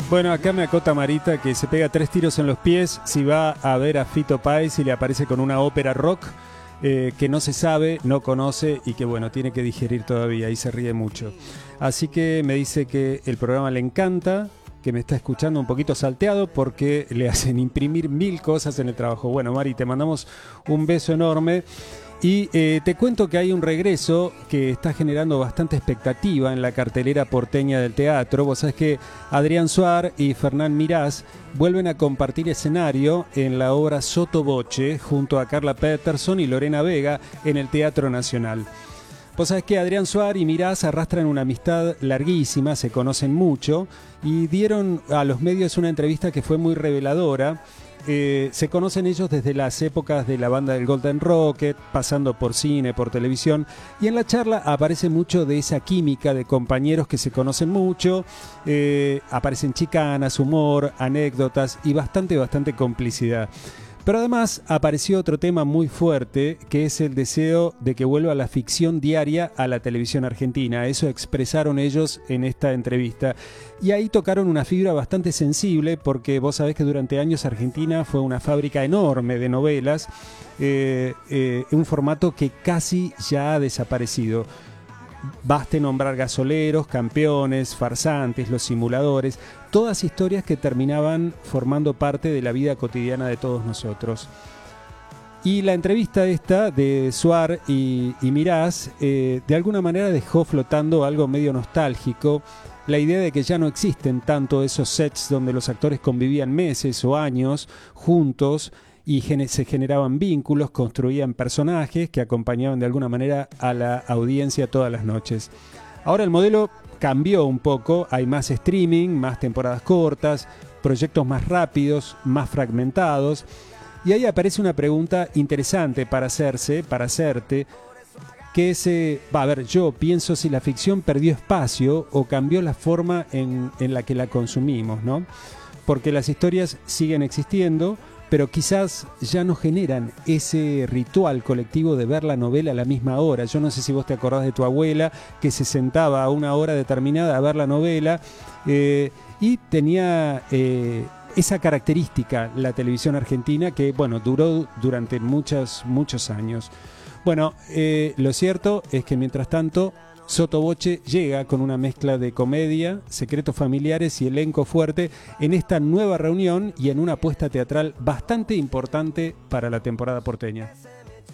Bueno, acá me acota Marita que se pega 3 tiros en los pies si va a ver a Fito Páez y le aparece con una ópera rock que no se sabe, no conoce y que bueno, tiene que digerir todavía y se ríe mucho. Así que me dice que el programa le encanta, que me está escuchando un poquito salteado porque le hacen imprimir 1000 cosas en el trabajo. Bueno, Mari, te mandamos un beso enorme. Y te cuento que hay un regreso que está generando bastante expectativa en la cartelera porteña del teatro. Vos sabés que Adrián Suar y Fernán Mirás vuelven a compartir escenario en la obra Sotto Voce junto a Carla Peterson y Lorena Vega en el Teatro Nacional. Vos sabés que Adrián Suar y Mirás arrastran una amistad larguísima, se conocen mucho y dieron a los medios una entrevista que fue muy reveladora. Se conocen ellos desde las épocas de la banda del Golden Rocket, pasando por cine, por televisión, y en la charla aparece mucho de esa química de compañeros que se conocen mucho, aparecen chicanas, humor, anécdotas y bastante complicidad. Pero además apareció otro tema muy fuerte, que es el deseo de que vuelva la ficción diaria a la televisión argentina. Eso expresaron ellos en esta entrevista. Y ahí tocaron una fibra bastante sensible, porque vos sabés que durante años Argentina fue una fábrica enorme de novelas, un formato que casi ya ha desaparecido. Baste nombrar Gasoleros, Campeones, Farsantes, Los Simuladores, todas historias que terminaban formando parte de la vida cotidiana de todos nosotros. Y la entrevista esta de Suar y Mirás de alguna manera dejó flotando algo medio nostálgico, la idea de que ya no existen tanto esos sets donde los actores convivían meses o años juntos y se generaban vínculos, construían personajes que acompañaban de alguna manera a la audiencia todas las noches. Ahora el modelo cambió un poco, hay más streaming, más temporadas cortas, proyectos más rápidos, más fragmentados, y ahí aparece una pregunta interesante para hacerte, que es, yo pienso si la ficción perdió espacio o cambió la forma en la que la consumimos, ¿no? Porque las historias siguen existiendo, pero quizás ya no generan ese ritual colectivo de ver la novela a la misma hora. Yo no sé si vos te acordás de tu abuela que se sentaba a una hora determinada a ver la novela y tenía esa característica la televisión argentina que, bueno, duró durante muchos años. Bueno, lo cierto es que mientras tanto Sotto Voce llega con una mezcla de comedia, secretos familiares y elenco fuerte en esta nueva reunión y en una apuesta teatral bastante importante para la temporada porteña.